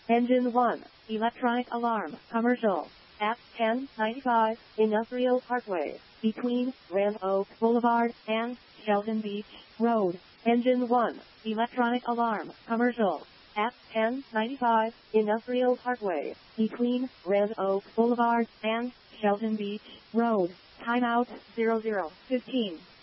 Engine 1, electronic alarm, commercial, at 1095 Industrial Parkway, between Grand Oak Boulevard and Shelton Beach Road. Engine 1, electronic alarm, commercial, at 1095 Industrial Parkway, between Grand Oak Boulevard and Shelton Beach Road. Timeout 00:15.